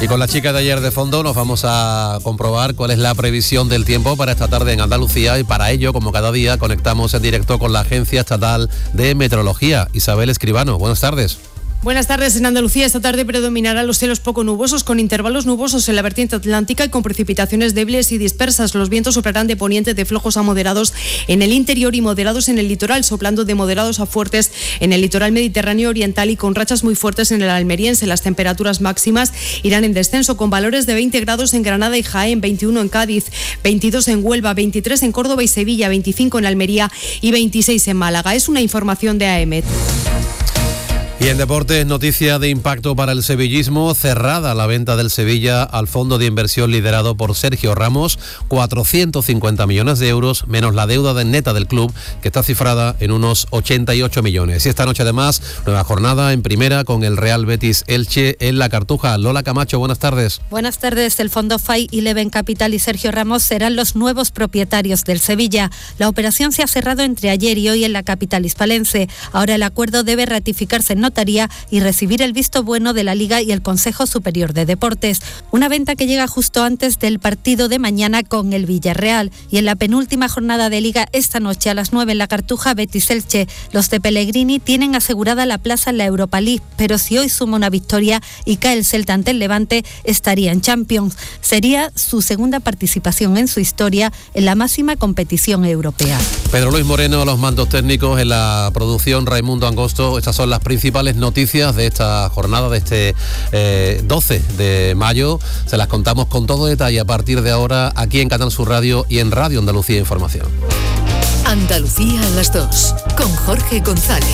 Y con la chica de ayer de fondo nos vamos a comprobar cuál es la previsión del tiempo para esta tarde en Andalucía, y para ello, como cada día, conectamos en directo con la Agencia Estatal de Meteorología. Isabel Escribano, buenas tardes. Buenas tardes. En Andalucía esta tarde predominarán los cielos poco nubosos, con intervalos nubosos en la vertiente atlántica y con precipitaciones débiles y dispersas. Los vientos soplarán de poniente de flojos a moderados en el interior y moderados en el litoral, soplando de moderados a fuertes en el litoral mediterráneo oriental y con rachas muy fuertes en el almeriense. Las temperaturas máximas irán en descenso, con valores de 20 grados en Granada y Jaén, 21 en Cádiz, 22 en Huelva, 23 en Córdoba y Sevilla, 25 en Almería y 26 en Málaga. Es una información de AEMET. Y en deportes, noticia de impacto para el sevillismo: cerrada la venta del Sevilla al fondo de inversión liderado por Sergio Ramos, 450 millones de euros, menos la deuda neta del club, que está cifrada en unos 88 millones. Y esta noche además, nueva jornada en primera con el Real Betis Elche en La Cartuja. Lola Camacho, buenas tardes. Buenas tardes. El fondo Five Eleven Capital y Sergio Ramos serán los nuevos propietarios del Sevilla. La operación se ha cerrado entre ayer y hoy en la capital hispalense. Ahora el acuerdo debe ratificarse en notaría y recibir el visto bueno de la Liga y el Consejo Superior de Deportes. Una venta que llega justo antes del partido de mañana con el Villarreal. Y en la penúltima jornada de Liga, esta noche a las 9 en La Cartuja, Betis Elche. Los de Pellegrini tienen asegurada la plaza en la Europa League, pero si hoy suma una victoria y cae el Celta ante el Levante, estaría en Champions. Sería su segunda participación en su historia en la máxima competición europea. Pedro Luis Moreno a los mandos técnicos, en la producción Raimundo Angosto. Estas son las principales noticias de esta jornada, de este 12 de mayo. Se las contamos con todo detalle a partir de ahora aquí en Canal Sur Radio y en Radio Andalucía Información. Andalucía a las 2, con Jorge González.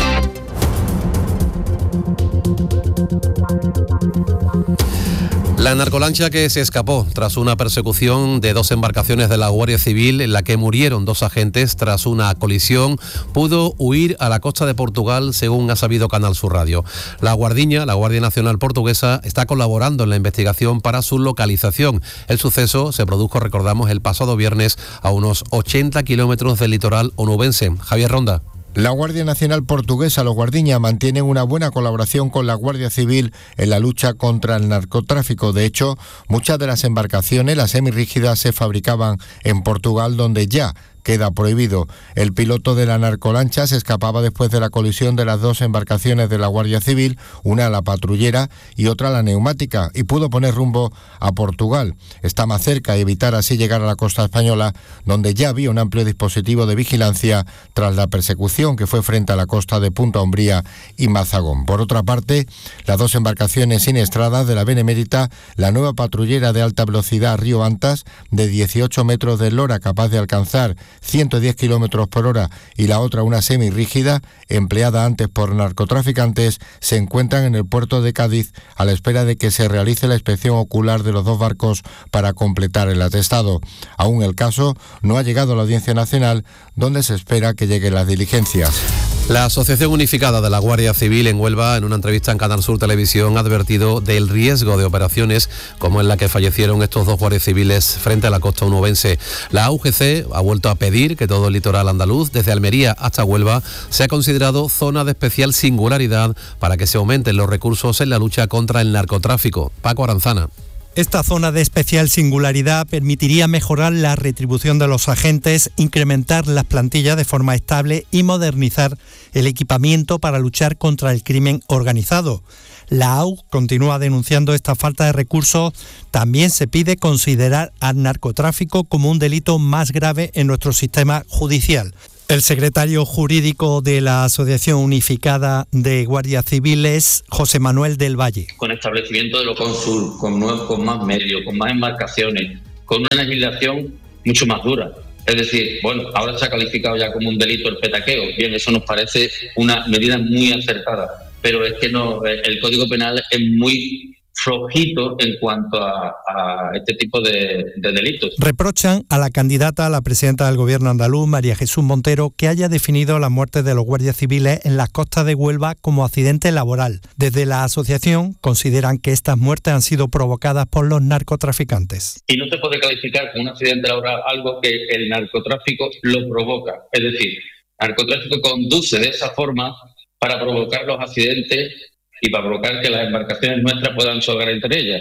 La narcolancha que se escapó tras una persecución de 2 embarcaciones de la Guardia Civil, en la que murieron 2 agentes tras una colisión, pudo huir a la costa de Portugal, según ha sabido Canal Sur Radio. La Guardia Nacional Portuguesa, está colaborando en la investigación para su localización. El suceso se produjo, recordamos, el pasado viernes a unos 80 kilómetros del litoral onubense. Javier Ronda. La Guardia Nacional Portuguesa, los Guardiña, mantienen una buena colaboración con la Guardia Civil en la lucha contra el narcotráfico. De hecho, muchas de las embarcaciones, las semirrígidas, se fabricaban en Portugal, donde ya queda prohibido. El piloto de la narcolancha se escapaba después de la colisión de las 2 embarcaciones de la Guardia Civil, una la patrullera y otra la neumática, y pudo poner rumbo a Portugal. Está más cerca y evitar así llegar a la costa española, donde ya había un amplio dispositivo de vigilancia tras la persecución que fue frente a la costa de Punta Umbría y Mazagón. Por otra parte, las 2 embarcaciones siniestradas de la Benemérita, la nueva patrullera de alta velocidad Río Antas, de 18 metros de eslora, capaz de alcanzar 110 kilómetros por hora, y la otra, una semirrígida, empleada antes por narcotraficantes, se encuentran en el puerto de Cádiz a la espera de que se realice la inspección ocular de los 2 barcos para completar el atestado. Aún el caso no ha llegado a la Audiencia Nacional, donde se espera que lleguen las diligencias. La Asociación Unificada de la Guardia Civil en Huelva, en una entrevista en Canal Sur Televisión, ha advertido del riesgo de operaciones como en la que fallecieron estos 2 guardias civiles frente a la costa onubense. La UGC ha vuelto a pedir que todo el litoral andaluz, desde Almería hasta Huelva, sea considerado zona de especial singularidad para que se aumenten los recursos en la lucha contra el narcotráfico. Paco Aranzana. Esta zona de especial singularidad permitiría mejorar la retribución de los agentes, incrementar las plantillas de forma estable y modernizar el equipamiento para luchar contra el crimen organizado. La AU continúa denunciando esta falta de recursos. También se pide considerar al narcotráfico como un delito más grave en nuestro sistema judicial. El secretario jurídico de la Asociación Unificada de Guardias Civiles, José Manuel del Valle. Con establecimiento de lo Consur, con más medios, con más embarcaciones, con una legislación mucho más dura. Es decir, bueno, ahora se ha calificado ya como un delito el petaqueo. Bien, eso nos parece una medida muy acertada, pero es que no, el Código Penal es muy flojito en cuanto a este tipo de delitos. Reprochan a la candidata a la presidenta del Gobierno andaluz, María Jesús Montero, que haya definido la muerte de los guardias civiles en las costas de Huelva como accidente laboral. Desde la asociación consideran que estas muertes han sido provocadas por los narcotraficantes. Y no se puede calificar como un accidente laboral algo que el narcotráfico lo provoca. Es decir, el narcotráfico conduce de esa forma para provocar los accidentes y para provocar que las embarcaciones nuestras puedan chocar entre ellas.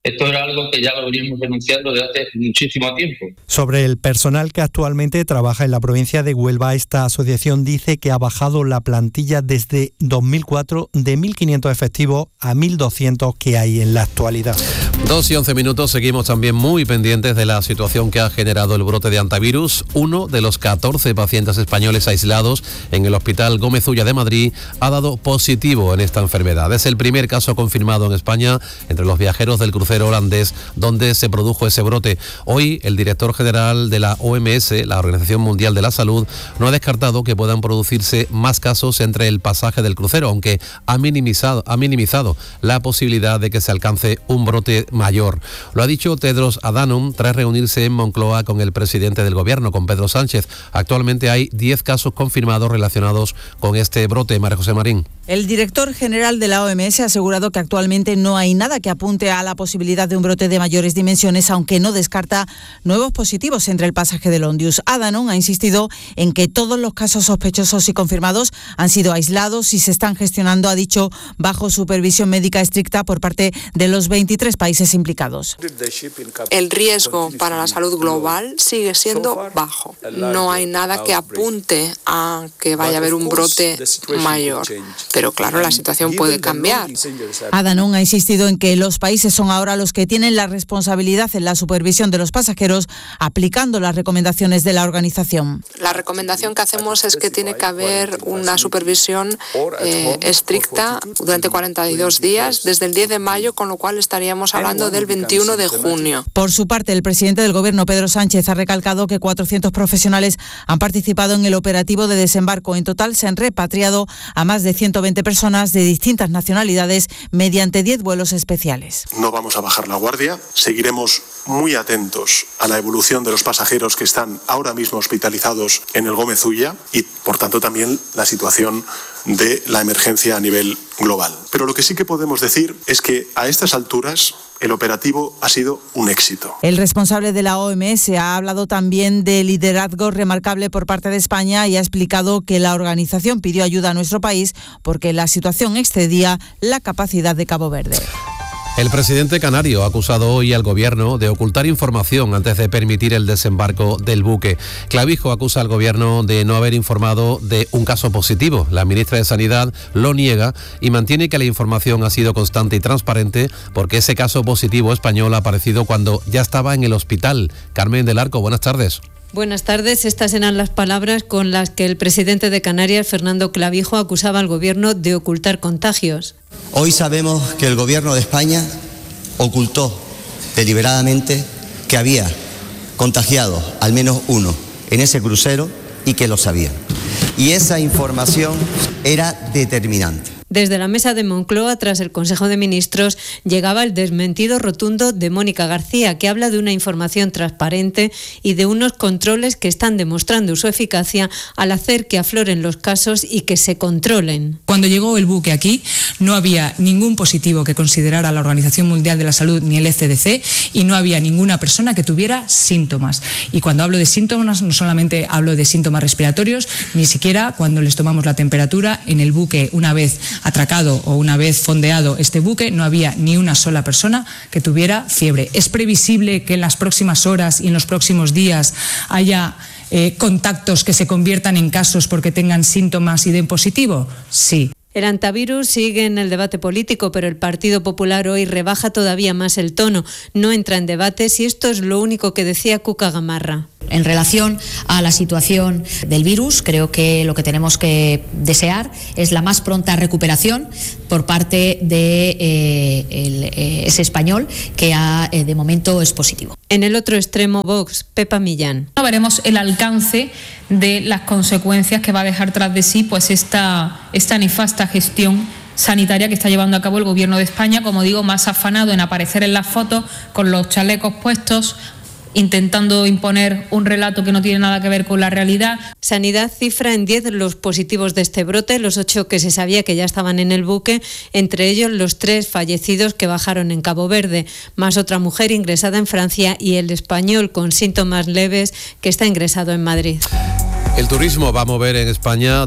Esto era algo que ya lo veníamos denunciando desde hace muchísimo tiempo. Sobre el personal que actualmente trabaja en la provincia de Huelva, esta asociación dice que ha bajado la plantilla desde 2004 de 1.500 efectivos a 1.200 que hay en la actualidad. 2:11, seguimos también muy pendientes de la situación que ha generado el brote de hantavirus. Uno de los 14 pacientes españoles aislados en el Hospital Gómez Ulla de Madrid ha dado positivo en esta enfermedad. Es el primer caso confirmado en España entre los viajeros del crucero holandés donde se produjo ese brote. Hoy el director general de la OMS, la Organización Mundial de la Salud, no ha descartado que puedan producirse más casos entre el pasaje del crucero, aunque ha minimizado la posibilidad de que se alcance un brote mayor. Lo ha dicho Tedros Adhanom tras reunirse en Moncloa con el presidente del gobierno, con Pedro Sánchez. Actualmente hay 10 casos confirmados relacionados con este brote. María José Marín. El director general de la OMS ha asegurado que actualmente no hay nada que apunte a la posibilidad de un brote de mayores dimensiones, aunque no descarta nuevos positivos entre el pasaje del Ondius. Adhanom ha insistido en que todos los casos sospechosos y confirmados han sido aislados y se están gestionando, ha dicho, bajo supervisión médica estricta por parte de los 23 países implicados. El riesgo para la salud global sigue siendo bajo. No hay nada que apunte a que vaya a haber un brote mayor. Pero claro, la situación puede cambiar. Adhanom ha insistido en que los países son ahora los que tienen la responsabilidad en la supervisión de los pasajeros, aplicando las recomendaciones de la organización. La recomendación que hacemos es que tiene que haber una supervisión estricta durante 42 días, desde el 10 de mayo, con lo cual estaríamos hablando del 21 de junio. Por su parte, el presidente del Gobierno, Pedro Sánchez, ha recalcado que 400 profesionales han participado en el operativo de desembarco. En total se han repatriado a más de 120 personas de distintas nacionalidades mediante 10 vuelos especiales. No vamos a bajar la guardia, seguiremos muy atentos a la evolución de los pasajeros que están ahora mismo hospitalizados en el Gómez Ulla y, por tanto, también la situación de la emergencia a nivel global. Pero lo que sí que podemos decir es que a estas alturas el operativo ha sido un éxito. El responsable de la OMS ha hablado también de liderazgo remarcable por parte de España y ha explicado que la organización pidió ayuda a nuestro país porque la situación excedía la capacidad de Cabo Verde. El presidente canario ha acusado hoy al gobierno de ocultar información antes de permitir el desembarco del buque. Clavijo acusa al gobierno de no haber informado de un caso positivo. La ministra de Sanidad lo niega y mantiene que la información ha sido constante y transparente porque ese caso positivo español ha aparecido cuando ya estaba en el hospital. Carmen del Arco, buenas tardes. Buenas tardes. Estas eran las palabras con las que el presidente de Canarias, Fernando Clavijo, acusaba al gobierno de ocultar contagios. Hoy sabemos que el gobierno de España ocultó deliberadamente que había contagiado al menos uno en ese crucero y que lo sabían. Y esa información era determinante. Desde la mesa de Moncloa, tras el Consejo de Ministros, llegaba el desmentido rotundo de Mónica García, que habla de una información transparente y de unos controles que están demostrando su eficacia al hacer que afloren los casos y que se controlen. Cuando llegó el buque aquí, no había ningún positivo que considerara la Organización Mundial de la Salud ni el ECDC y no había ninguna persona que tuviera síntomas. Y cuando hablo de síntomas, no solamente hablo de síntomas respiratorios, ni siquiera cuando les tomamos la temperatura en el buque una vez atracado o una vez fondeado este buque, no había ni una sola persona que tuviera fiebre. ¿Es previsible que en las próximas horas y en los próximos días haya contactos que se conviertan en casos porque tengan síntomas y den positivo? Sí. El hantavirus sigue en el debate político, pero el Partido Popular hoy rebaja todavía más el tono. No entra en debates y esto es lo único que decía Cuca Gamarra. En relación a la situación del virus, creo que lo que tenemos que desear es la más pronta recuperación por parte de ese español que de momento es positivo. En el otro extremo, Vox, Pepa Millán. Veremos el alcance de las consecuencias que va a dejar tras de sí pues esta nefasta gestión sanitaria que está llevando a cabo el Gobierno de España, como digo, más afanado en aparecer en las fotos con los chalecos puestos, intentando imponer un relato que no tiene nada que ver con la realidad. Sanidad cifra en 10 los positivos de este brote, los 8 que se sabía que ya estaban en el buque, entre ellos los 3 fallecidos que bajaron en Cabo Verde, más otra mujer ingresada en Francia y el español con síntomas leves que está ingresado en Madrid. El turismo va a mover en España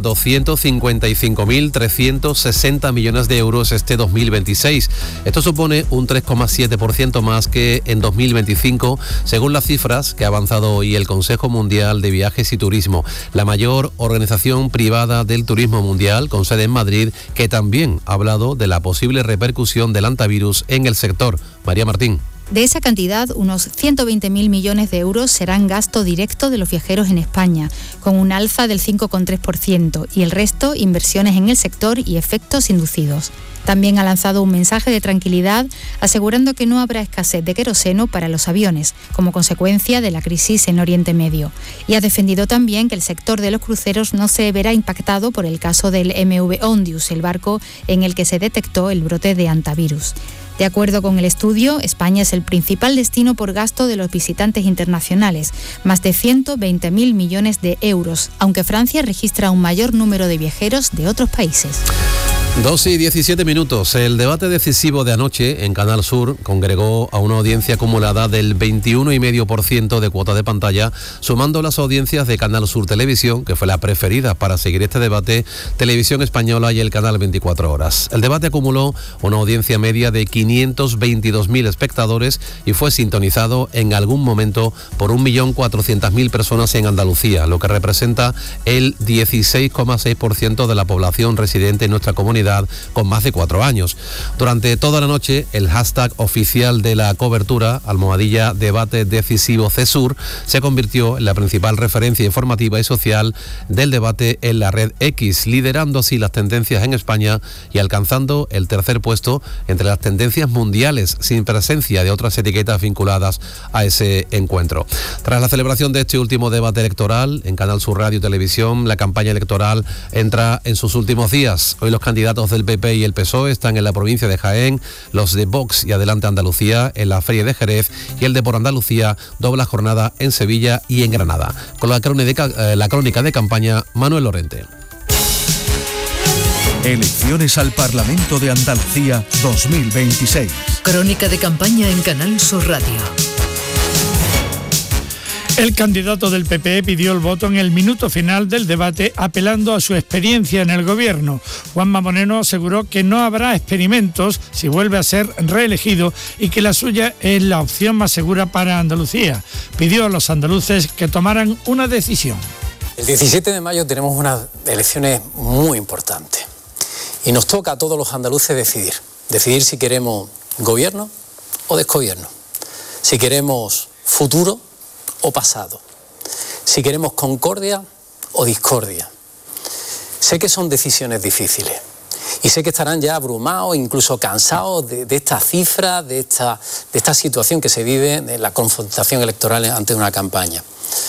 255.360 millones de euros este 2026. Esto supone un 3,7% más que en 2025, según las cifras que ha avanzado hoy el Consejo Mundial de Viajes y Turismo, la mayor organización privada del turismo mundial, con sede en Madrid, que también ha hablado de la posible repercusión del hantavirus en el sector. María Martín. De esa cantidad, unos 120.000 millones de euros serán gasto directo de los viajeros en España, con un alza del 5,3%, y el resto inversiones en el sector y efectos inducidos. También ha lanzado un mensaje de tranquilidad, asegurando que no habrá escasez de queroseno para los aviones, como consecuencia de la crisis en Oriente Medio. Y ha defendido también que el sector de los cruceros no se verá impactado por el caso del MV Ondius, el barco en el que se detectó el brote de hantavirus. De acuerdo con el estudio, España es el principal destino por gasto de los visitantes internacionales, más de 120.000 millones de euros, aunque Francia registra un mayor número de viajeros de otros países. 2:17. El debate decisivo de anoche en Canal Sur congregó a una audiencia acumulada del 21,5% de cuota de pantalla, sumando las audiencias de Canal Sur Televisión, que fue la preferida para seguir este debate, Televisión Española y el canal 24 Horas. El debate acumuló una audiencia media de 522.000 espectadores y fue sintonizado en algún momento por 1.400.000 personas en Andalucía, lo que representa el 16,6% de la población residente en nuestra comunidad, con más de 4 años. Durante toda la noche, el hashtag oficial de la cobertura, #debate decisivo CESUR, se convirtió en la principal referencia informativa y social del debate en la red X, liderando así las tendencias en España y alcanzando el tercer puesto entre las tendencias mundiales, sin presencia de otras etiquetas vinculadas a ese encuentro. Tras la celebración de este último debate electoral en Canal Sur Radio y Televisión, la campaña electoral entra en sus últimos días. Hoy los candidatos del PP y el PSOE están en la provincia de Jaén, los de Vox y Adelante Andalucía en la Feria de Jerez, y el de Por Andalucía dobla jornada en Sevilla y en Granada. Con la crónica de campaña, Manuel Lorente. Elecciones al Parlamento de Andalucía 2026. Crónica de campaña en Canal Sur Radio. El candidato del PP pidió el voto en el minuto final del debate, apelando a su experiencia en el gobierno. Juanma Moreno aseguró que no habrá experimentos si vuelve a ser reelegido y que la suya es la opción más segura para Andalucía. Pidió a los andaluces que tomaran una decisión. El 17 de mayo tenemos unas elecciones muy importantes y nos toca a todos los andaluces decidir si queremos gobierno o desgobierno, si queremos futuro o pasado, si queremos concordia o discordia. Sé que son decisiones difíciles y sé que estarán ya abrumados, incluso cansados de esta cifra, de esta situación que se vive en la confrontación electoral ante una campaña.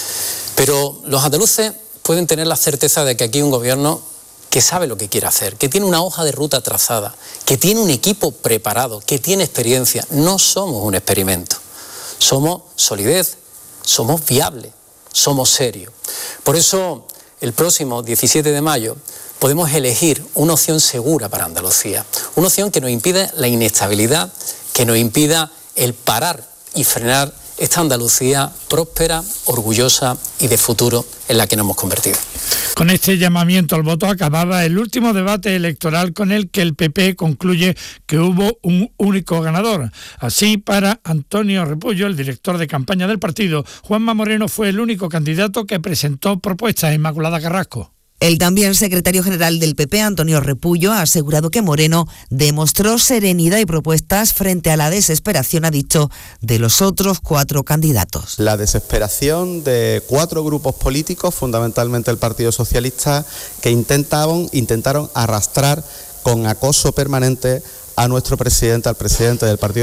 Pero los andaluces pueden tener la certeza de que aquí hay un gobierno que sabe lo que quiere hacer, que tiene una hoja de ruta trazada, que tiene un equipo preparado, que tiene experiencia. No somos un experimento, somos solidez, somos viables, somos serios. Por eso, el próximo 17 de mayo podemos elegir una opción segura para Andalucía, una opción que nos impida la inestabilidad, que nos impida el parar y frenar esta Andalucía próspera, orgullosa y de futuro en la que nos hemos convertido. Con este llamamiento al voto acababa el último debate electoral, con el que el PP concluye que hubo un único ganador. Así, para Antonio Repullo, el director de campaña del partido, Juanma Moreno fue el único candidato que presentó propuestas. Inmaculada Carrasco. El también secretario general del PP, Antonio Repullo, ha asegurado que Moreno demostró serenidad y propuestas frente a la desesperación, ha dicho, de los otros 4 candidatos. La desesperación de 4 grupos políticos, fundamentalmente el Partido Socialista, que intentaron arrastrar con acoso permanente a nuestro presidente, al presidente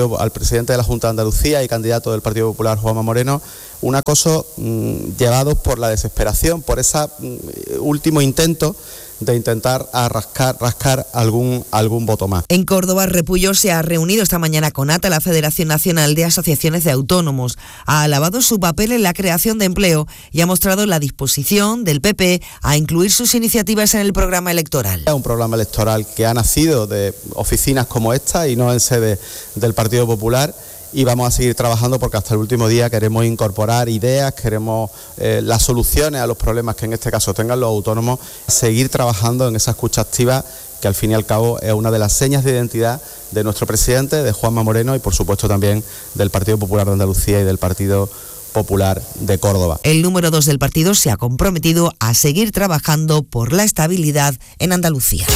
de la Junta de Andalucía y candidato del Partido Popular, Juanma Moreno, un acoso llevado por la desesperación, por ese último intento de intentar rascar algún voto más. En Córdoba, Repullo se ha reunido esta mañana con ATA, la Federación Nacional de Asociaciones de Autónomos. Ha alabado su papel en la creación de empleo y ha mostrado la disposición del PP a incluir sus iniciativas en el programa electoral. Es un programa electoral que ha nacido de oficinas como esta y no en sede del Partido Popular, y vamos a seguir trabajando porque hasta el último día queremos incorporar ideas, queremos las soluciones a los problemas que en este caso tengan los autónomos, seguir trabajando en esa escucha activa que al fin y al cabo es una de las señas de identidad de nuestro presidente, de Juanma Moreno y por supuesto también del Partido Popular de Andalucía y del Partido Popular de Córdoba. El número 2 del partido se ha comprometido a seguir trabajando por la estabilidad en Andalucía.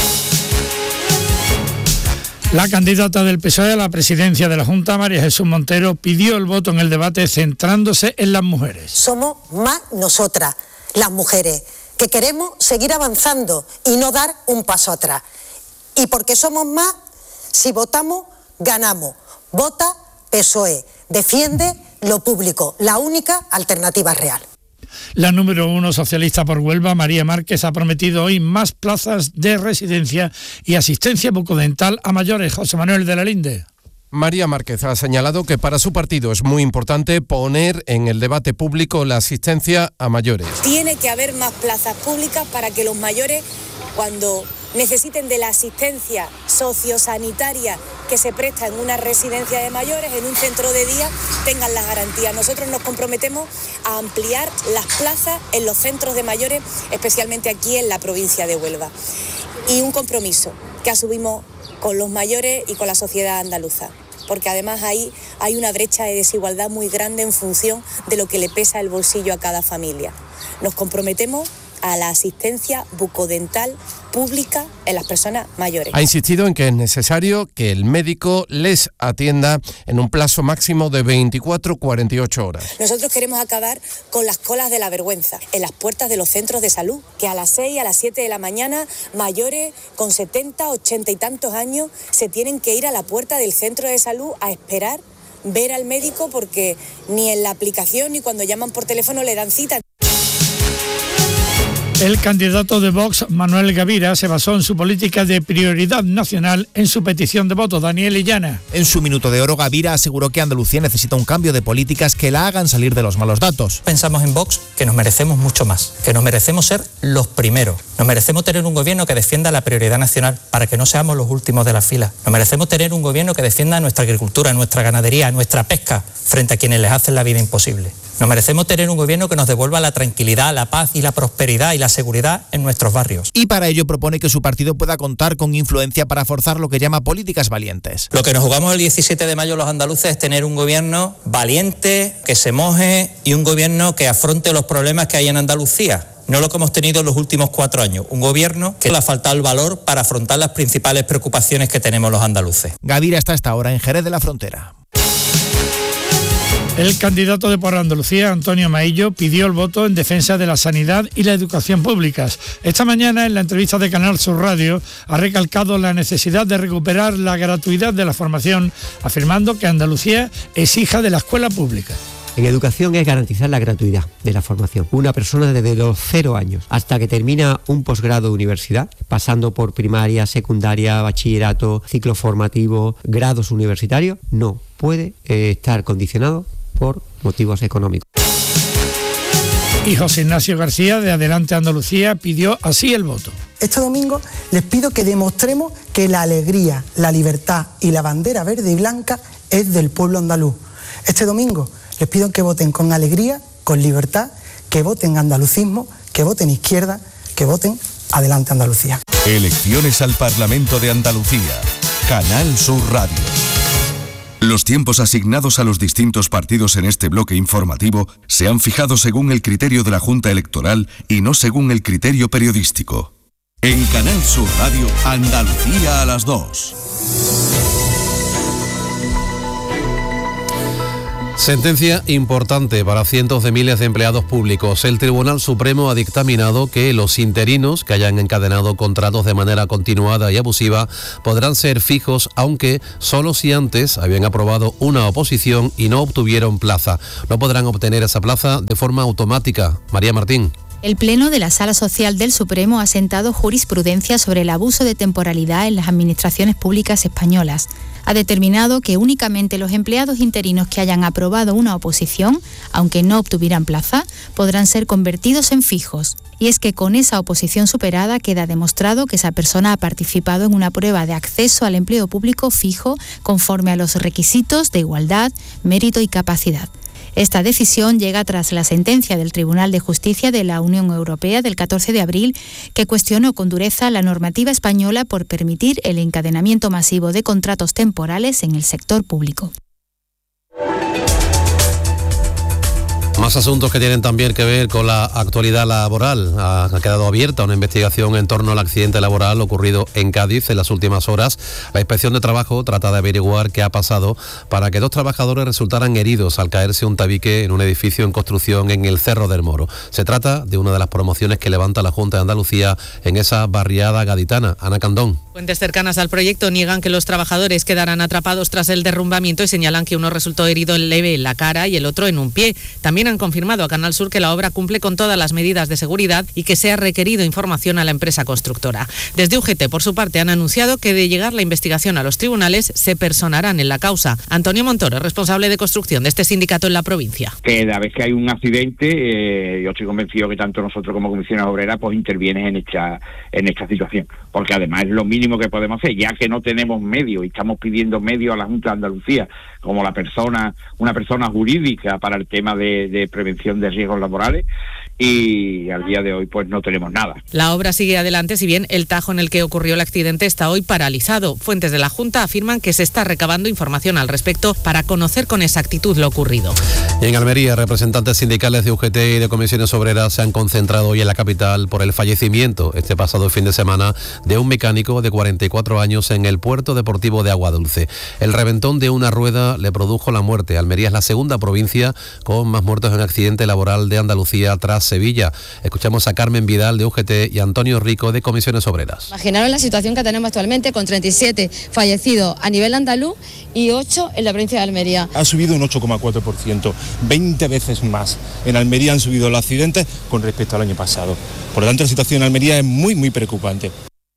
La candidata del PSOE a la presidencia de la Junta, María Jesús Montero, pidió el voto en el debate centrándose en las mujeres. Somos más nosotras, las mujeres, que queremos seguir avanzando y no dar un paso atrás. Y porque somos más, si votamos, ganamos. Vota PSOE, defiende lo público, la única alternativa real. La número 1 socialista por Huelva, María Márquez, ha prometido hoy más plazas de residencia y asistencia bucodental a mayores. José Manuel de la Linde. María Márquez ha señalado que para su partido es muy importante poner en el debate público la asistencia a mayores. Tiene que haber más plazas públicas para que los mayores, cuando necesiten de la asistencia sociosanitaria que se presta en una residencia de mayores, en un centro de día, tengan las garantías. Nosotros nos comprometemos a ampliar las plazas en los centros de mayores, especialmente aquí en la provincia de Huelva. Y un compromiso que asumimos con los mayores y con la sociedad andaluza, porque además ahí hay una brecha de desigualdad muy grande en función de lo que le pesa el bolsillo a cada familia. Nos comprometemos a la asistencia bucodental pública en las personas mayores. Ha insistido en que es necesario que el médico les atienda en un plazo máximo de 24-48 horas. Nosotros queremos acabar con las colas de la vergüenza en las puertas de los centros de salud, que a las 6, a las 7 de la mañana, mayores con 70, 80 y tantos años se tienen que ir a la puerta del centro de salud a esperar ver al médico porque ni en la aplicación ni cuando llaman por teléfono le dan cita. El candidato de Vox, Manuel Gavira, se basó en su política de prioridad nacional en su petición de voto. Daniel Illana. En su minuto de oro, Gavira aseguró que Andalucía necesita un cambio de políticas que la hagan salir de los malos datos. Pensamos en Vox que nos merecemos mucho más, que nos merecemos ser los primeros. Nos merecemos tener un gobierno que defienda la prioridad nacional para que no seamos los últimos de la fila. Nos merecemos tener un gobierno que defienda nuestra agricultura, nuestra ganadería, nuestra pesca frente a quienes les hacen la vida imposible. Nos merecemos tener un gobierno que nos devuelva la tranquilidad, la paz y la prosperidad y la seguridad en nuestros barrios. Y para ello propone que su partido pueda contar con influencia para forzar lo que llama políticas valientes. Lo que nos jugamos el 17 de mayo los andaluces es tener un gobierno valiente, que se moje y un gobierno que afronte los problemas que hay en Andalucía. No lo que hemos tenido en los últimos 4 años. Un gobierno que le ha faltado el valor para afrontar las principales preocupaciones que tenemos los andaluces. Gavira está hasta ahora en Jerez de la Frontera. El candidato de Por Andalucía, Antonio Maillo, pidió el voto en defensa de la sanidad y la educación públicas. Esta mañana, en la entrevista de Canal Sur Radio, ha recalcado la necesidad de recuperar la gratuidad de la formación, afirmando que Andalucía es hija de la escuela pública. En educación es garantizar la gratuidad de la formación. Una persona desde los 0 años hasta que termina un posgrado de universidad, pasando por primaria, secundaria, bachillerato, ciclo formativo, grados universitarios, no puede estar condicionado por motivos económicos. Y José Ignacio García, de Adelante Andalucía, pidió así el voto. Este domingo les pido que demostremos que la alegría, la libertad y la bandera verde y blanca es del pueblo andaluz. Este domingo les pido que voten con alegría, con libertad, que voten andalucismo, que voten izquierda, que voten Adelante Andalucía. Elecciones al Parlamento de Andalucía. Canal Sur Radio. Los tiempos asignados a los distintos partidos en este bloque informativo se han fijado según el criterio de la Junta Electoral y no según el criterio periodístico. En Canal Sur Radio, Andalucía a las 2. Sentencia importante para cientos de miles de empleados públicos. El Tribunal Supremo ha dictaminado que los interinos que hayan encadenado contratos de manera continuada y abusiva podrán ser fijos, aunque solo si antes habían aprobado una oposición y no obtuvieron plaza. No podrán obtener esa plaza de forma automática. María Martín. El Pleno de la Sala Social del Supremo ha sentado jurisprudencia sobre el abuso de temporalidad en las administraciones públicas españolas. Ha determinado que únicamente los empleados interinos que hayan aprobado una oposición, aunque no obtuvieran plaza, podrán ser convertidos en fijos. Y es que con esa oposición superada queda demostrado que esa persona ha participado en una prueba de acceso al empleo público fijo conforme a los requisitos de igualdad, mérito y capacidad. Esta decisión llega tras la sentencia del Tribunal de Justicia de la Unión Europea del 14 de abril, que cuestionó con dureza la normativa española por permitir el encadenamiento masivo de contratos temporales en el sector público. Más asuntos que tienen también que ver con la actualidad laboral. Ha quedado abierta una investigación en torno al accidente laboral ocurrido en Cádiz en las últimas horas. La Inspección de Trabajo trata de averiguar qué ha pasado para que 2 trabajadores resultaran heridos al caerse un tabique en un edificio en construcción en el Cerro del Moro. Se trata de una de las promociones que levanta la Junta de Andalucía en esa barriada gaditana. Ana Candón. Fuentes cercanas al proyecto niegan que los trabajadores quedaran atrapados tras el derrumbamiento y señalan que uno resultó herido leve en la cara y el otro en un pie. También han confirmado a Canal Sur que la obra cumple con todas las medidas de seguridad y que se ha requerido información a la empresa constructora. Desde UGT, por su parte, han anunciado que de llegar la investigación a los tribunales se personarán en la causa. Antonio Montoro, responsable de construcción de este sindicato en la provincia. Que cada vez que hay un accidente, yo estoy convencido que tanto nosotros como comisiones obreras pues intervienen en esta situación, porque además es lo mínimo que podemos hacer, ya que no tenemos medios y estamos pidiendo medios a la Junta de Andalucía como una persona jurídica para el tema de prevención de riesgos laborales, y al día de hoy pues no tenemos nada. La obra sigue adelante, si bien el tajo en el que ocurrió el accidente está hoy paralizado. Fuentes de la Junta afirman que se está recabando información al respecto para conocer con exactitud lo ocurrido. Y en Almería, representantes sindicales de UGT y de comisiones obreras se han concentrado hoy en la capital por el fallecimiento este pasado fin de semana de un mecánico de 44 años en el puerto deportivo de Aguadulce. El reventón de una rueda le produjo la muerte. Almería es la segunda provincia con más muertos en accidente laboral de Andalucía tras Sevilla. Escuchamos a Carmen Vidal de UGT y a Antonio Rico de Comisiones Obreras. Imaginaros la situación que tenemos actualmente con 37 fallecidos a nivel andaluz y 8 en la provincia de Almería. Ha subido un 8,4%, 20 veces más. En Almería han subido los accidentes con respecto al año pasado. Por lo tanto, la situación en Almería es muy preocupante.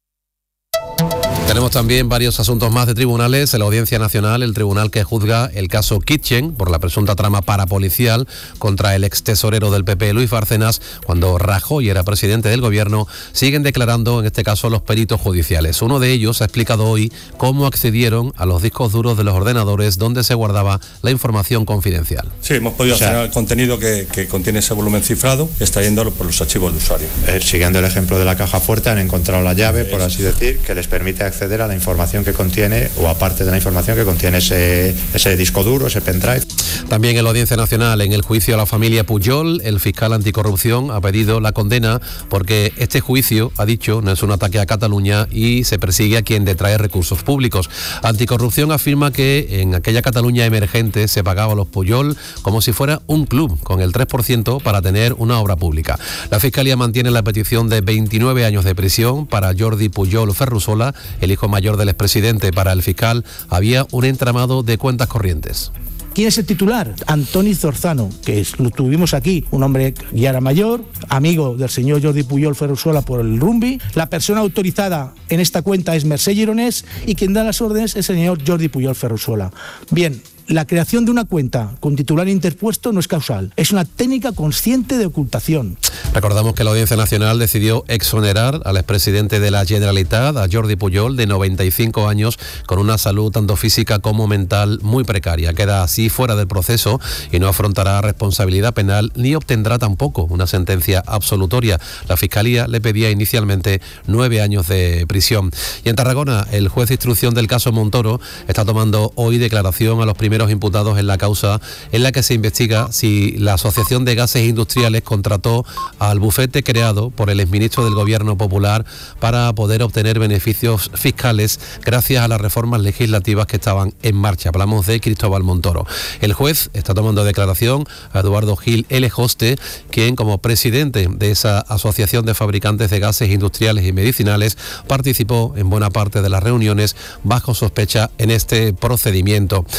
Tenemos también varios asuntos más de tribunales. En la Audiencia Nacional, el tribunal que juzga el caso Kitchen por la presunta trama parapolicial contra el ex tesorero del PP, Luis Bárcenas, cuando Rajoy era presidente del gobierno, siguen declarando en este caso los peritos judiciales. Uno de ellos ha explicado hoy cómo accedieron a los discos duros de los ordenadores donde se guardaba la información confidencial. Sí, hemos podido acceder al contenido que contiene ese volumen cifrado, extrayéndolo por los archivos de usuario. Siguiendo el ejemplo de la caja fuerte, han encontrado la llave, por así decir, que les permite acceder a la información que contiene, o aparte de la información que contiene ese disco duro, ese pendrive. También en la Audiencia Nacional, en el juicio a la familia Pujol, el fiscal anticorrupción ha pedido la condena porque este juicio, ha dicho, no es un ataque a Cataluña y se persigue a quien detrae recursos públicos. Anticorrupción afirma que en aquella Cataluña emergente se pagaba a los Pujol como si fuera un club, con el 3% para tener una obra pública. La Fiscalía mantiene la petición de 29 años de prisión para Jordi Pujol Ferrusola, el hijo mayor del expresidente. Para el fiscal había un entramado de cuentas corrientes. ¿Quién es el titular? Antoni Zorzano, que lo tuvimos aquí, un hombre ya era mayor, amigo del señor Jordi Pujol Ferrusola por el rumbi. La persona autorizada en esta cuenta es Mercè Gironès y quien da las órdenes es el señor Jordi Pujol Ferrusola. Bien, la creación de una cuenta con titular interpuesto no es causal, es una técnica consciente de ocultación. Recordamos que la Audiencia Nacional decidió exonerar al expresidente de la Generalitat, a Jordi Pujol, de 95 años, con una salud tanto física como mental muy precaria. Queda así fuera del proceso y no afrontará responsabilidad penal ni obtendrá tampoco una sentencia absolutoria. La Fiscalía le pedía inicialmente 9 años de prisión. Y en Tarragona, el juez de instrucción del caso Montoro está tomando hoy declaración a los primeros imputados en la causa en la que se investiga si la Asociación de Gases Industriales contrató al bufete creado por el exministro del Gobierno Popular para poder obtener beneficios fiscales gracias a las reformas legislativas que estaban en marcha. Hablamos de Cristóbal Montoro. El juez está tomando declaración a Eduardo Gil L. Juste, quien como presidente de esa Asociación de Fabricantes de Gases Industriales y Medicinales participó en buena parte de las reuniones bajo sospecha en este procedimiento. Y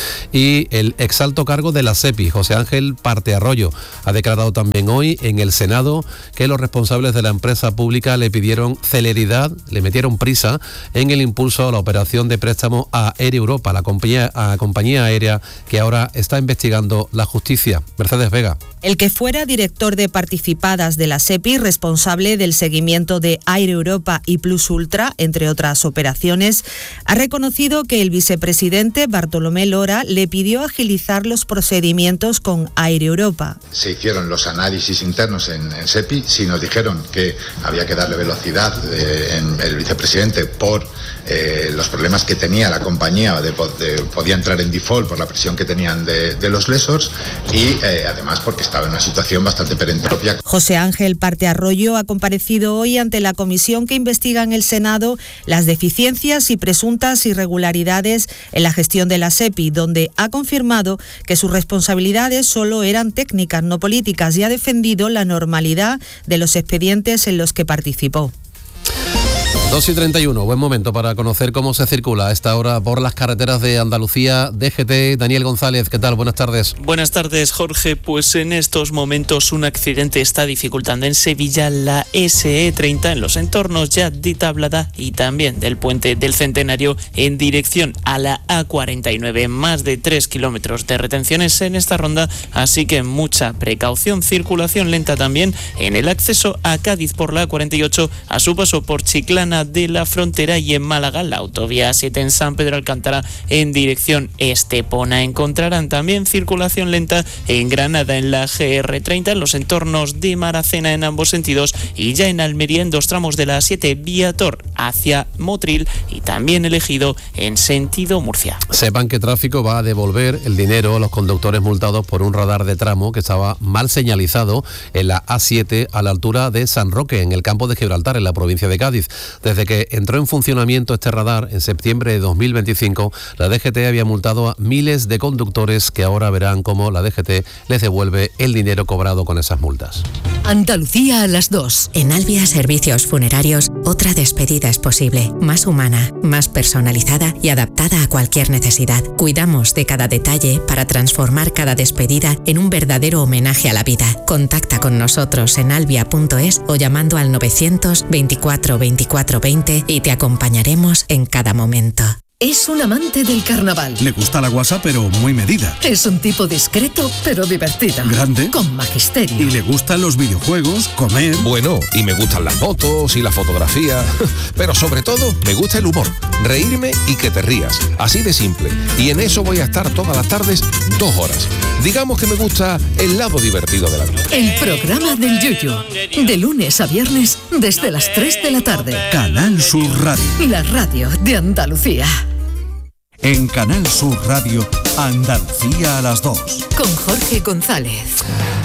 Y el exalto cargo de la SEPI, José Ángel Partearroyo, ha declarado también hoy en el Senado que los responsables de la empresa pública le pidieron celeridad, le metieron prisa en el impulso a la operación de préstamo a Air Europa, la compañía aérea que ahora está investigando la justicia. Mercedes Vega. El que fuera director de participadas de la SEPI, responsable del seguimiento de Air Europa y Plus Ultra, entre otras operaciones, ha reconocido que el vicepresidente Bartolomé Lora le pidió agilizar los procedimientos con Air Europa. Se hicieron los análisis internos en SEPI, sí nos dijeron que había que darle velocidad en el vicepresidente por los problemas que tenía la compañía, podía entrar en default por la presión que tenían de los lessors y además porque estaba en una situación bastante propia. José Ángel Partearroyo ha comparecido hoy ante la comisión que investiga en el Senado las deficiencias y presuntas irregularidades en la gestión de la SEPI, donde ha confirmado que sus responsabilidades solo eran técnicas, no políticas, y ha defendido la normalidad de los expedientes en los que participó. 2:31, buen momento para conocer cómo se circula a esta hora por las carreteras de Andalucía. DGT, Daniel González, ¿qué tal? Buenas tardes. Buenas tardes, Jorge. Pues en estos momentos un accidente está dificultando en Sevilla la SE30 en los entornos ya de Tablada y también del Puente del Centenario en dirección a la A49. Más de 3 kilómetros de retenciones en esta ronda, así que mucha precaución. Circulación lenta también en el acceso a Cádiz por la A48 a su paso por Chiclana de la Frontera y en Málaga, la autovía 7 en San Pedro Alcántara en dirección Estepona. Encontrarán también circulación lenta en Granada en la GR30 en los entornos de Maracena en ambos sentidos y ya en Almería en 2 tramos de la A7 vía Tor hacia Motril y también el Ejido en sentido Murcia. Sepan que tráfico va a devolver el dinero a los conductores multados por un radar de tramo que estaba mal señalizado en la A7 a la altura de San Roque, en el campo de Gibraltar, en la provincia de Cádiz. Desde que entró en funcionamiento este radar en septiembre de 2025, la DGT había multado a miles de conductores que ahora verán cómo la DGT les devuelve el dinero cobrado con esas multas. Andalucía a las 2. En Albia Servicios Funerarios, otra despedida es posible, más humana, más personalizada y adaptada a cualquier necesidad. Cuidamos de cada detalle para transformar cada despedida en un verdadero homenaje a la vida. Contacta con nosotros en albia.es o llamando al 924 24 20 y te acompañaremos en cada momento. Es un amante del carnaval. Le gusta la guasa, pero muy medida. Es un tipo discreto, pero divertido. Grande. Con magisterio. Y le gustan los videojuegos, comer. Bueno, y me gustan las fotos y la fotografía. Pero sobre todo, me gusta el humor. Reírme y que te rías. Así de simple. Y en eso voy a estar todas las tardes 2 horas. Digamos que me gusta el lado divertido de la vida. El programa del Yuyu. De lunes a viernes, desde las 3 de la tarde. Canal Sur Radio. La radio de Andalucía. En Canal Sur Radio, Andalucía a las 2. Con Jorge González.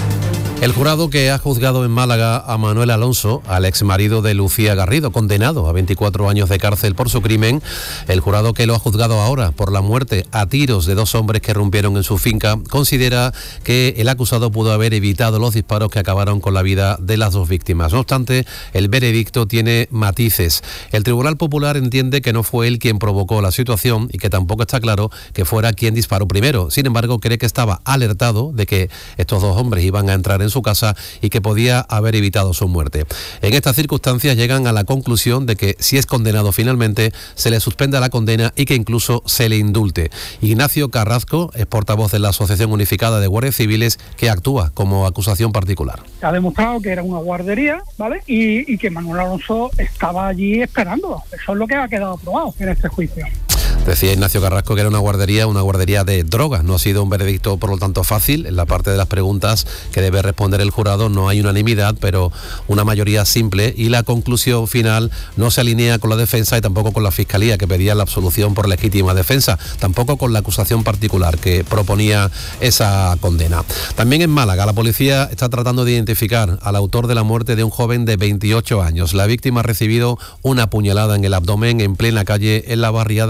El jurado que ha juzgado en Málaga a Manuel Alonso, al exmarido de Lucía Garrido, condenado a 24 años de cárcel por su crimen, el jurado que lo ha juzgado ahora por la muerte a tiros de 2 hombres que irrumpieron en su finca, considera que el acusado pudo haber evitado los disparos que acabaron con la vida de las 2 víctimas. No obstante, el veredicto tiene matices. El Tribunal Popular entiende que no fue él quien provocó la situación y que tampoco está claro que fuera quien disparó primero. Sin embargo, cree que estaba alertado de que estos 2 hombres iban a entrar en su casa y que podía haber evitado su muerte. En estas circunstancias llegan a la conclusión de que si es condenado finalmente, se le suspenda la condena y que incluso se le indulte. Ignacio Carrasco es portavoz de la Asociación Unificada de Guardias Civiles que actúa como acusación particular. Ha demostrado que era una guardería, ¿vale? Y que Manuel Alonso estaba allí esperándolo. Eso es lo que ha quedado probado en este juicio. Decía Ignacio Carrasco que era una guardería de drogas. No ha sido un veredicto, por lo tanto, fácil. En la parte de las preguntas que debe responder el jurado no hay unanimidad, pero una mayoría simple, y la conclusión final no se alinea con la defensa y tampoco con la Fiscalía, que pedía la absolución por legítima defensa, tampoco con la acusación particular que proponía esa condena. También en Málaga, la policía está tratando de identificar al autor de la muerte de un joven de 28 años. La víctima ha recibido una puñalada en el abdomen en plena calle en la barriada de La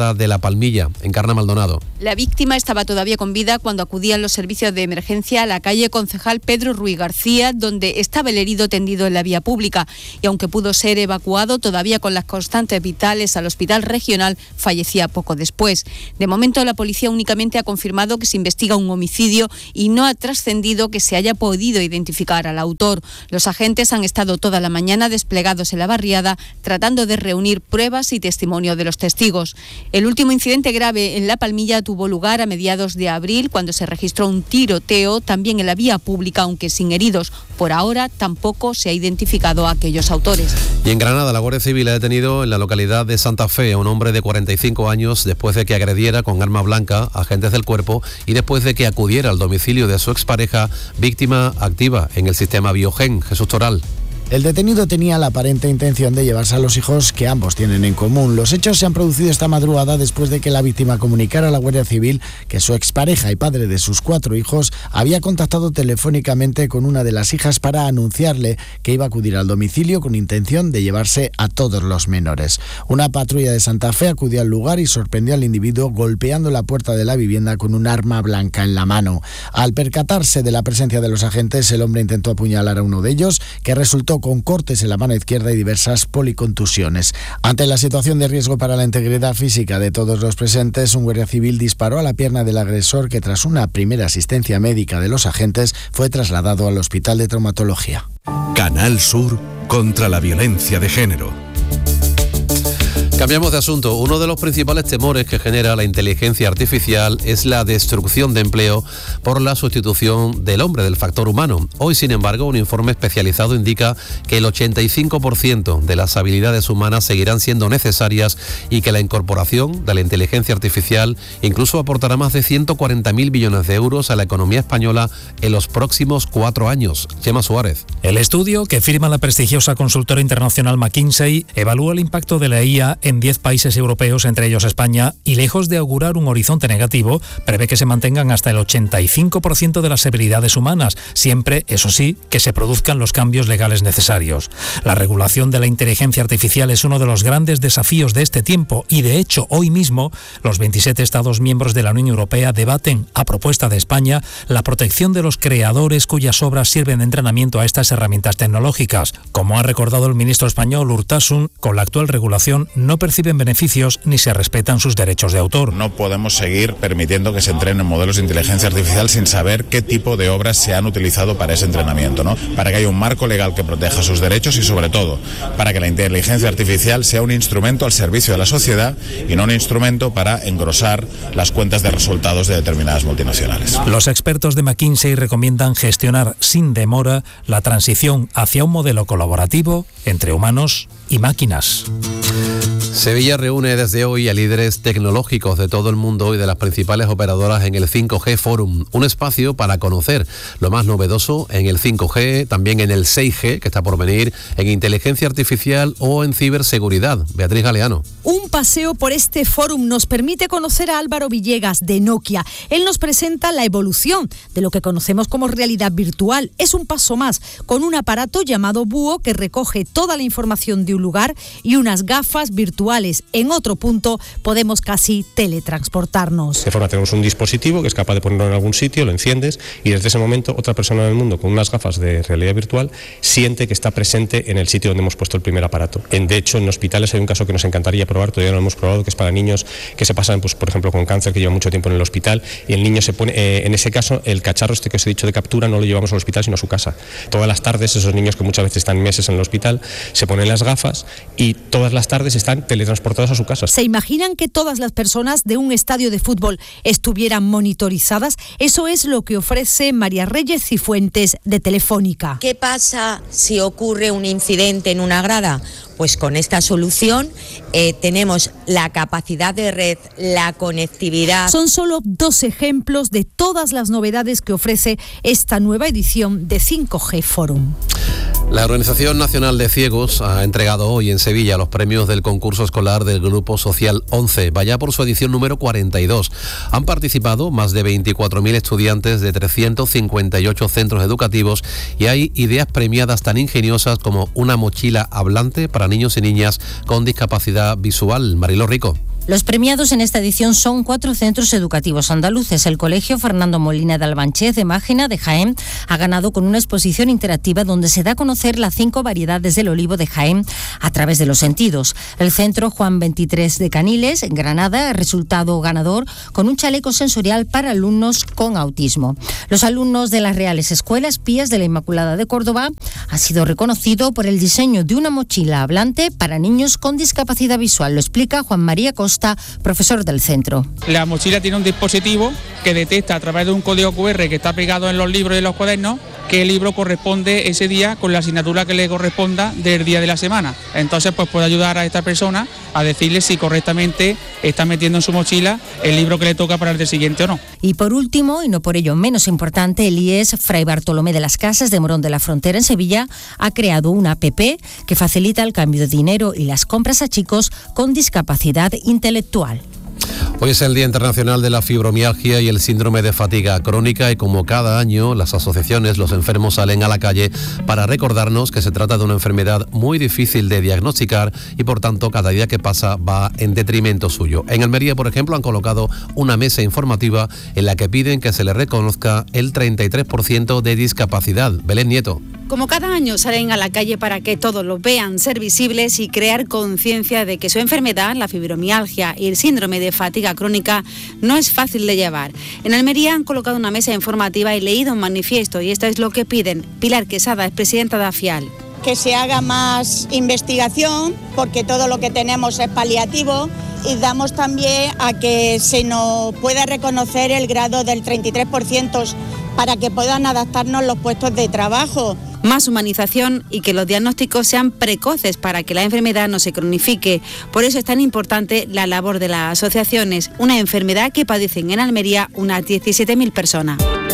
Palmilla. Encarna Maldonado. La víctima estaba todavía con vida cuando acudían los servicios de emergencia a la calle Concejal Pedro Ruiz García, donde estaba el herido tendido en la vía pública. Y aunque pudo ser evacuado todavía con las constantes vitales al hospital regional, fallecía poco después. De momento, la policía únicamente ha confirmado que se investiga un homicidio y no ha trascendido que se haya podido identificar al autor. Los agentes han estado toda la mañana desplegados en la barriada tratando de reunir pruebas y testimonio de los testigos. El último incidente grave en La Palmilla tuvo lugar a mediados de abril, cuando se registró un tiroteo también en la vía pública, aunque sin heridos. Por ahora tampoco se ha identificado a aquellos autores. Y en Granada, la Guardia Civil ha detenido en la localidad de Santa Fe a un hombre de 45 años después de que agrediera con arma blanca a agentes del cuerpo y después de que acudiera al domicilio de su expareja, víctima activa en el sistema Biogen. Jesús Toral. El detenido tenía la aparente intención de llevarse a los hijos que ambos tienen en común. Los hechos se han producido esta madrugada después de que la víctima comunicara a la Guardia Civil que su expareja y padre de sus 4 hijos había contactado telefónicamente con una de las hijas para anunciarle que iba a acudir al domicilio con intención de llevarse a todos los menores. Una patrulla de Santa Fe acudió al lugar y sorprendió al individuo golpeando la puerta de la vivienda con un arma blanca en la mano. Al percatarse de la presencia de los agentes, el hombre intentó apuñalar a uno de ellos, que resultó con cortes en la mano izquierda y diversas policontusiones. Ante la situación de riesgo para la integridad física de todos los presentes, un guardia civil disparó a la pierna del agresor, que tras una primera asistencia médica de los agentes fue trasladado al hospital de traumatología. Canal Sur contra la violencia de género. Cambiamos de asunto. Uno de los principales temores que genera la inteligencia artificial es la destrucción de empleo por la sustitución del hombre, del factor humano. Hoy, sin embargo, un informe especializado indica que el 85% de las habilidades humanas seguirán siendo necesarias y que la incorporación de la inteligencia artificial incluso aportará más de 140.000 millones de euros a la economía española en los próximos 4 años. Chema Suárez. El estudio, que firma la prestigiosa consultora internacional McKinsey, evalúa el impacto de la IA en 10 países europeos, entre ellos España, y lejos de augurar un horizonte negativo, prevé que se mantengan hasta el 85% de las habilidades humanas, siempre, eso sí, que se produzcan los cambios legales necesarios. La regulación de la inteligencia artificial es uno de los grandes desafíos de este tiempo y, de hecho, hoy mismo, los 27 Estados miembros de la Unión Europea debaten, a propuesta de España, la protección de los creadores cuyas obras sirven de entrenamiento a estas herramientas tecnológicas. Como ha recordado el ministro español Urtasun, con la actual regulación no perciben beneficios ni se respetan sus derechos de autor. No podemos seguir permitiendo que se entrenen modelos de inteligencia artificial sin saber qué tipo de obras se han utilizado para ese entrenamiento, ¿no? Para que haya un marco legal que proteja sus derechos y, sobre todo, para que la inteligencia artificial sea un instrumento al servicio de la sociedad y no un instrumento para engrosar las cuentas de resultados de determinadas multinacionales. Los expertos de McKinsey recomiendan gestionar sin demora la transición hacia un modelo colaborativo entre humanos y máquinas. Sevilla reúne desde hoy a líderes tecnológicos de todo el mundo y de las principales operadoras en el 5G Forum, un espacio para conocer lo más novedoso en el 5G, también en el 6G, que está por venir, en inteligencia artificial o en ciberseguridad. Beatriz Galeano. Un paseo por este Forum nos permite conocer a Álvaro Villegas, de Nokia. Él nos presenta la evolución de lo que conocemos como realidad virtual. Es un paso más, con un aparato llamado Búho que recoge toda la información de un lugar y unas gafas virtuales. En otro punto podemos casi teletransportarnos. De forma tenemos un dispositivo que es capaz de ponerlo en algún sitio, lo enciendes y desde ese momento otra persona en el mundo con unas gafas de realidad virtual siente que está presente en el sitio donde hemos puesto el primer aparato. De hecho, en hospitales hay un caso que nos encantaría probar, todavía no lo hemos probado, que es para niños que se pasan, pues, por ejemplo, con cáncer, que llevan mucho tiempo en el hospital, y el niño se pone, en ese caso, el cacharro que os he dicho de captura no lo llevamos al hospital sino a su casa. Todas las tardes esos niños que muchas veces están meses en el hospital se ponen las gafas y todas las tardes están teletransportados a su casa. ¿Se imaginan que todas las personas de un estadio de fútbol estuvieran monitorizadas? Eso es lo que ofrece María Reyes Cifuentes, de Telefónica. ¿Qué pasa si ocurre un incidente en una grada? Pues con esta solución tenemos la capacidad de red, la conectividad. Son solo 2 ejemplos de todas las novedades que ofrece esta nueva edición de 5G Forum. La Organización Nacional de Ciegos ha entregado hoy en Sevilla los premios del concurso escolar del Grupo Social 11, vaya por su edición número 42. Han participado más de 24.000 estudiantes de 358 centros educativos y hay ideas premiadas tan ingeniosas como una mochila hablante para niños y niñas con discapacidad visual. Mariló Rico. Los premiados en esta edición son 4 centros educativos andaluces. El Colegio Fernando Molina de Albanchez de Mágina de Jaén ha ganado con una exposición interactiva donde se da a conocer las 5 variedades del olivo de Jaén a través de los sentidos. El Centro Juan 23 de Caniles, en Granada, ha resultado ganador con un chaleco sensorial para alumnos con autismo. Los alumnos de las Reales Escuelas Pías de la Inmaculada de Córdoba ha sido reconocido por el diseño de una mochila hablante para niños con discapacidad visual. Lo explica Juan María Costa, profesor del centro. La mochila tiene un dispositivo que detecta a través de un código QR que está pegado en los libros y los cuadernos qué libro corresponde ese día con la asignatura que le corresponda del día de la semana. Entonces pues puede ayudar a esta persona a decirle si correctamente está metiendo en su mochila el libro que le toca para el día siguiente o no. Y por último, y no por ello menos importante, el IES Fray Bartolomé de las Casas de Morón de la Frontera en Sevilla ha creado una app que facilita el cambio de dinero y las compras a chicos con discapacidad intelectual. Hoy es el Día Internacional de la Fibromialgia y el síndrome de fatiga crónica y como cada año las asociaciones, los enfermos salen a la calle para recordarnos que se trata de una enfermedad muy difícil de diagnosticar y por tanto cada día que pasa va en detrimento suyo. En Almería, por ejemplo, han colocado una mesa informativa en la que piden que se le reconozca el 33% de discapacidad. Belén Nieto. Como cada año salen a la calle para que todos los vean, ser visibles y crear conciencia de que su enfermedad, la fibromialgia y el síndrome de fatiga crónica, no es fácil de llevar. En Almería han colocado una mesa informativa y leído un manifiesto y esto es lo que piden. Pilar Quesada es presidenta de AFIAL. Que se haga más investigación porque todo lo que tenemos es paliativo y damos también a que se nos pueda reconocer el grado del 33% para que puedan adaptarnos los puestos de trabajo. Más humanización y que los diagnósticos sean precoces para que la enfermedad no se cronifique. Por eso es tan importante la labor de las asociaciones, una enfermedad que padecen en Almería unas 17.000 personas.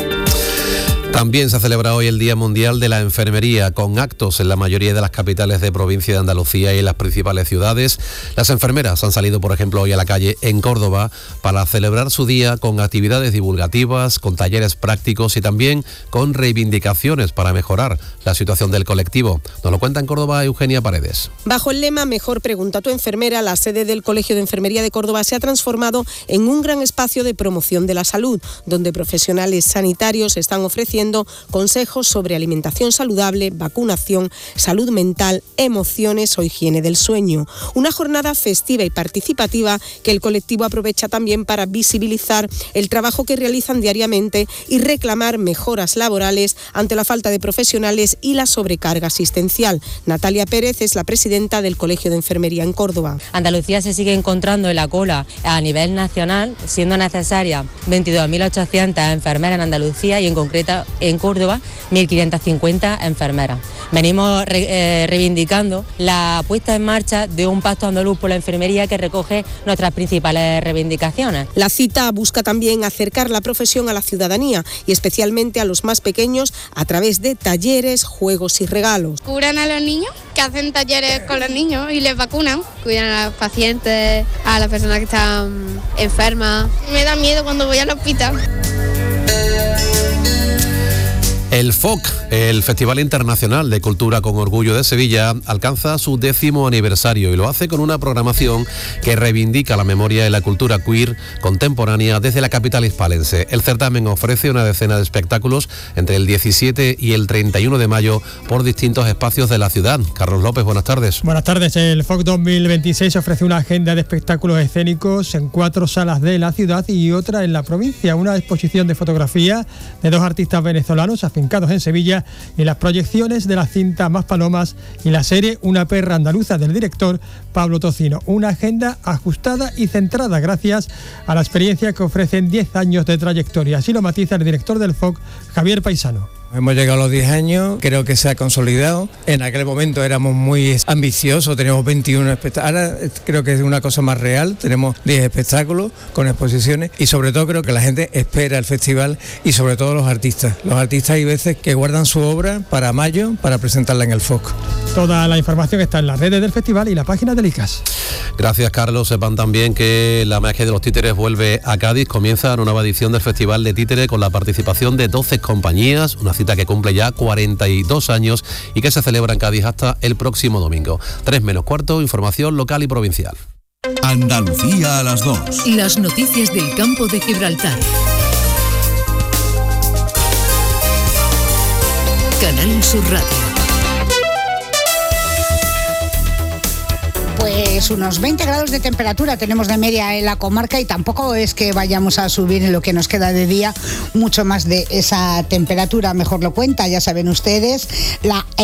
También se celebra hoy el Día Mundial de la Enfermería, con actos en la mayoría de las capitales de provincia de Andalucía y en las principales ciudades. Las enfermeras han salido, por ejemplo, hoy a la calle en Córdoba para celebrar su día con actividades divulgativas, con talleres prácticos y también con reivindicaciones para mejorar la situación del colectivo. Nos lo cuenta en Córdoba Eugenia Paredes. Bajo el lema Mejor pregunta a tu enfermera, la sede del Colegio de Enfermería de Córdoba se ha transformado en un gran espacio de promoción de la salud, donde profesionales sanitarios están ofreciendo consejos sobre alimentación saludable, vacunación, salud mental, emociones o higiene del sueño. Una jornada festiva y participativa que el colectivo aprovecha también para visibilizar el trabajo que realizan diariamente y reclamar mejoras laborales ante la falta de profesionales y la sobrecarga asistencial. Natalia Pérez es la presidenta del Colegio de Enfermería en Córdoba. Andalucía se sigue encontrando en la cola a nivel nacional, siendo necesaria 22.800 enfermeras en Andalucía y en concreto en Córdoba 1.550 enfermeras. Venimos reivindicando la puesta en marcha de un pacto andaluz por la enfermería que recoge nuestras principales reivindicaciones. La cita busca también acercar la profesión a la ciudadanía y especialmente a los más pequeños a través de talleres, juegos y regalos. Curan a los niños, que hacen talleres con los niños y les vacunan. Cuidan a los pacientes, a las personas que están enfermas. Me da miedo cuando voy al hospital. El FOC, el Festival Internacional de Cultura con Orgullo de Sevilla, alcanza su 10º aniversario y lo hace con una programación que reivindica la memoria y la cultura queer contemporánea desde la capital hispalense. El certamen ofrece una decena de espectáculos entre el 17 y el 31 de mayo por distintos espacios de la ciudad. Carlos López, buenas tardes. Buenas tardes. El FOC 2026 ofrece una agenda de espectáculos escénicos en 4 salas de la ciudad y otra en la provincia. Una exposición de fotografía de 2 artistas venezolanos afincados en Sevilla y las proyecciones de la cinta Más Palomas y la serie Una perra andaluza del director Pablo Tocino. Una agenda ajustada y centrada gracias a la experiencia que ofrecen 10 años de trayectoria. Así lo matiza el director del FOC, Javier Paisano. Hemos llegado a los 10 años, creo que se ha consolidado. En aquel momento éramos muy ambiciosos, teníamos 21 espectáculos. Ahora creo que es una cosa más real, tenemos 10 espectáculos con exposiciones y sobre todo creo que la gente espera el festival y sobre todo los artistas. Los artistas hay veces que guardan su obra para mayo para presentarla en el FOC. Toda la información está en las redes del festival y la página del ICAS. Gracias, Carlos. Sepan también que la magia de los títeres vuelve a Cádiz. Comienza una nueva edición del Festival de Títere con la participación de 12 compañías, una cita que cumple ya 42 años y que se celebra en Cádiz hasta el próximo domingo. 3 menos cuarto, información local y provincial. Andalucía a las 2. Las noticias del campo de Gibraltar. Canal Sur Radio. Pues unos 20 grados de temperatura tenemos de media en la comarca y tampoco es que vayamos a subir en lo que nos queda de día mucho más de esa temperatura. Mejor lo cuenta, ya saben ustedes, la